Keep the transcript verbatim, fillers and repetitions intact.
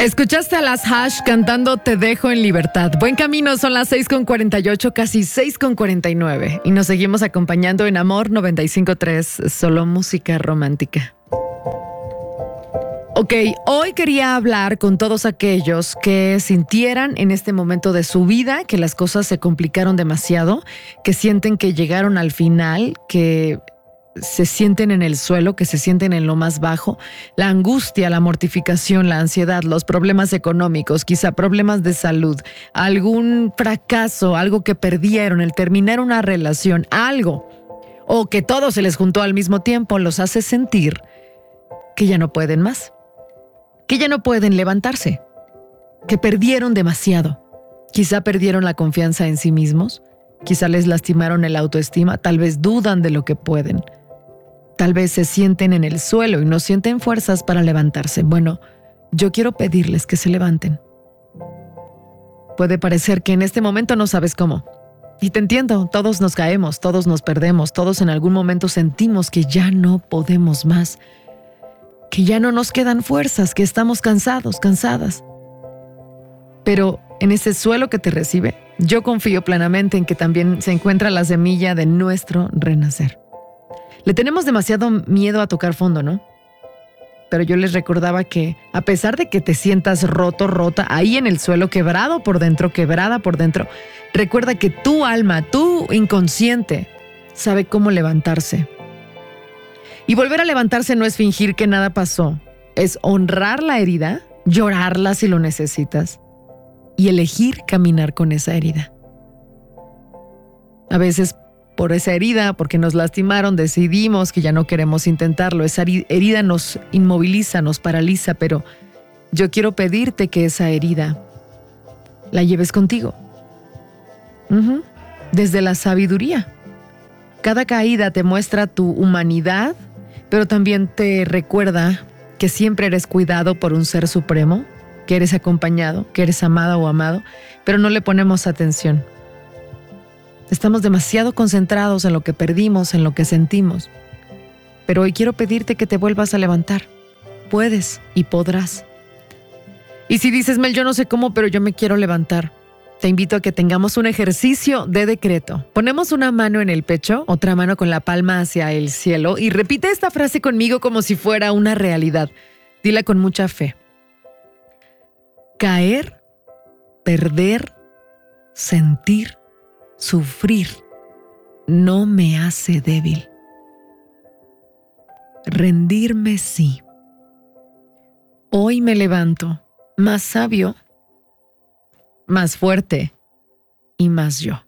Escuchaste a las Hash cantando Te dejo en libertad. Buen camino, son las seis con cuarenta y ocho, casi seis con cuarenta y nueve. Y nos seguimos acompañando en Amor noventa y cinco punto tres, solo música romántica. Ok, hoy quería hablar con todos aquellos que sintieran en este momento de su vida que las cosas se complicaron demasiado, que sienten que llegaron al final, que se sienten en el suelo, que se sienten en lo más bajo, la angustia, la mortificación, la ansiedad, los problemas económicos, quizá problemas de salud, algún fracaso, algo que perdieron, el terminar una relación, algo, o que todo se les juntó al mismo tiempo, los hace sentir que ya no pueden más, que ya no pueden levantarse, que perdieron demasiado. Quizá perdieron la confianza en sí mismos, quizá les lastimaron el autoestima, tal vez dudan de lo que pueden. Tal vez se sienten en el suelo y no sienten fuerzas para levantarse. Bueno, yo quiero pedirles que se levanten. Puede parecer que en este momento no sabes cómo. Y te entiendo, todos nos caemos, todos nos perdemos, todos en algún momento sentimos que ya no podemos más, que ya no nos quedan fuerzas, que estamos cansados, cansadas. Pero en ese suelo que te recibe, yo confío plenamente en que también se encuentra la semilla de nuestro renacer. Le tenemos demasiado miedo a tocar fondo, ¿no? Pero yo les recordaba que a pesar de que te sientas roto, rota, ahí en el suelo, quebrado por dentro, quebrada por dentro, recuerda que tu alma, tu inconsciente, sabe cómo levantarse. Y volver a levantarse no es fingir que nada pasó, es honrar la herida, llorarla si lo necesitas y elegir caminar con esa herida. A veces por esa herida, porque nos lastimaron, decidimos que ya no queremos intentarlo. Esa herida nos inmoviliza, nos paraliza, pero yo quiero pedirte que esa herida la lleves contigo. Uh-huh. Desde la sabiduría. Cada caída te muestra tu humanidad, pero también te recuerda que siempre eres cuidado por un ser supremo, que eres acompañado, que eres amada o amado, pero no le ponemos atención. Estamos demasiado concentrados en lo que perdimos, en lo que sentimos. Pero hoy quiero pedirte que te vuelvas a levantar. Puedes y podrás. Y si dices, Mel, yo no sé cómo, pero yo me quiero levantar, te invito a que tengamos un ejercicio de decreto. Ponemos una mano en el pecho, otra mano con la palma hacia el cielo y repite esta frase conmigo como si fuera una realidad. Dila con mucha fe. Caer, perder, sentir, sufrir no me hace débil. Rendirme sí. Hoy me levanto más sabio, más fuerte y más yo.